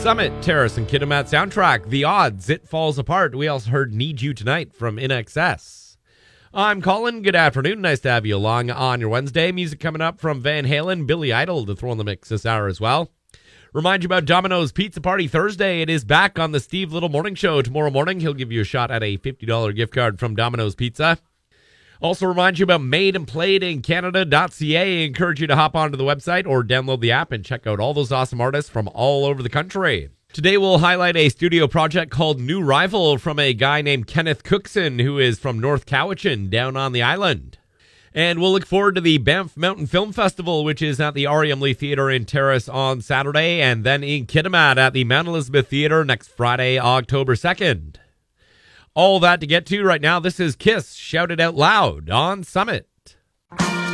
Summit, Terrace, and Kitimat soundtrack. The Odds, It Falls Apart. We also heard Need You Tonight from INXS. I'm Colin. Good afternoon. Nice to have you along on your Wednesday. Music coming up from Van Halen, Billy Idol to throw in the mix this hour as well. Remind you about Domino's Pizza Party Thursday. It is back on the Steve Little Morning Show tomorrow morning. He'll give you a shot at a $50 gift card from Domino's Pizza. Also remind you about madeandplayedincanada.ca. Encourage you to hop onto the website or download the app and check out all those awesome artists from all over the country. Today we'll highlight a studio project called New Rival from a guy named Kenneth Cookson, who is from North Cowichan down on the island. And we'll look forward to the Banff Mountain Film Festival, which is at the R.E.M. Lee Theatre in Terrace on Saturday, and then in Kitimat at the Mount Elizabeth Theatre next Friday, October 2nd. All that to get to right now. This is Kiss, Shout It Out Loud on Summit.